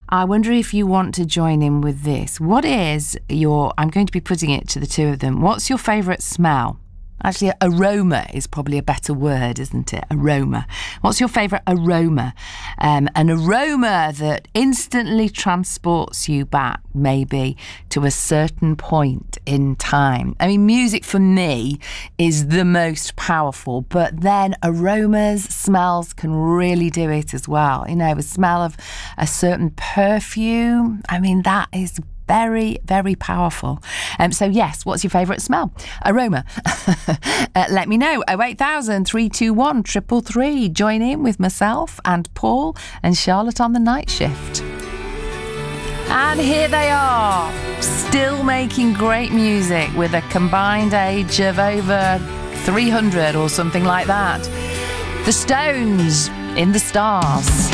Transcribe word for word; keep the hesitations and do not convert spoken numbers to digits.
I wonder if you want to join in with this. What is your, I'm going to be putting it to the two of them, what's your favourite smell? Actually, aroma is probably a better word, isn't it? Aroma. What's your favourite aroma? Um, an aroma that instantly transports you back, maybe, to a certain point in time. I mean, music for me is the most powerful, but then aromas, smells can really do it as well. You know, a smell of a certain perfume. I mean, that is very, very powerful. Um, so yes, what's your favourite smell? Aroma. uh, let me know. oh eight thousand, three two one, three three three. Join in with myself and Paul and Charlotte on the night shift. And here they are, still making great music with a combined age of over three hundred or something like that. The Stones, In the Stars.